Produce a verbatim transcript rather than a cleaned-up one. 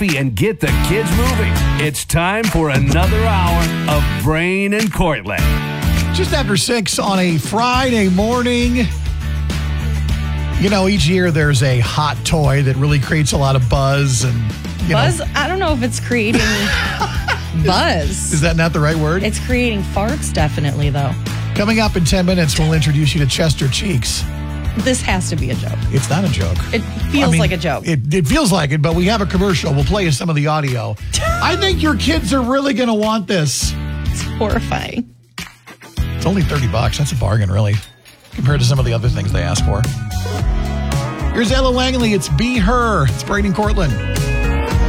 and get the kids moving. It's time for another hour of Brain and Cortland. Just after six on a Friday morning. You know, each year there's a hot toy that really creates a lot of buzz. and you Buzz? know. I don't know if it's creating buzz. Is that not the right word? It's creating farts, definitely, though. Coming up in ten minutes, we'll introduce you to Chester Cheeks. This has to be a joke. It's not a joke. It feels I mean, like a joke. It, it feels like it, but we have a commercial. We'll play you some of the audio. I think your kids are really going to want this. It's horrifying. It's only thirty bucks. That's a bargain, really, compared to some of the other things they ask for. Here's Ella Langley. It's Be Her. It's Braden Cortland.